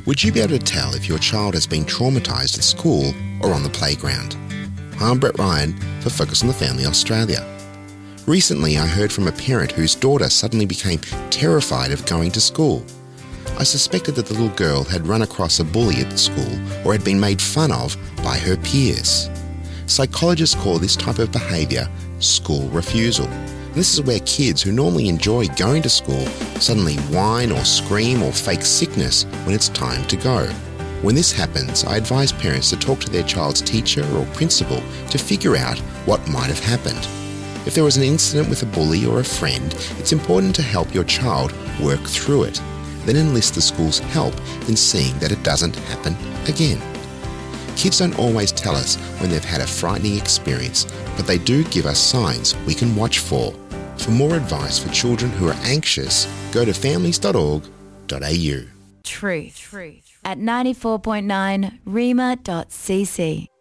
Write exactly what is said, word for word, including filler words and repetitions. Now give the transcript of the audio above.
Would you be able to tell if your child has been traumatised at school or on the playground? Hi, I'm Brett Ryan for Focus on the Family Australia. Recently, I heard from a parent whose daughter suddenly became terrified of going to school. I suspected that the little girl had run across a bully at the school or had been made fun of by her peers. Psychologists call this type of behaviour school refusal. And this is where kids who normally enjoy going to school suddenly whine or scream or fake sickness when it's time to go. When this happens, I advise parents to talk to their child's teacher or principal to figure out what might have happened. If there was an incident with a bully or a friend, it's important to help your child work through it, then enlist the school's help in seeing that it doesn't happen again. Kids don't always tell us when they've had a frightening experience, but they do give us signs we can watch for. For more advice for children who are anxious, go to families dot org dot a u. Truth. Truth. At ninety-four point nine rima dot c c.